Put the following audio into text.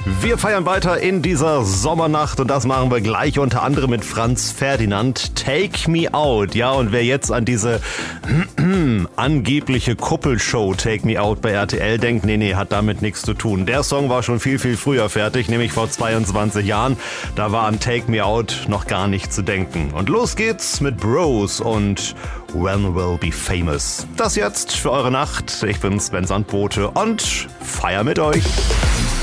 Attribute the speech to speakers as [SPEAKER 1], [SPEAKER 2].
[SPEAKER 1] Wir feiern weiter in dieser Sommernacht und das machen wir gleich unter anderem mit Franz Ferdinand. Take Me Out. Ja, und wer jetzt an diese angebliche Kuppelshow Take Me Out bei RTL denkt, nee, hat damit nichts zu tun. Der Song war schon viel früher fertig, nämlich vor 22 Jahren. Da war an Take Me Out noch gar nicht zu denken. Und los geht's mit Bros und When We'll Be Famous. Das jetzt für eure Nacht. Ich bin Sven Sandbote und feier mit euch.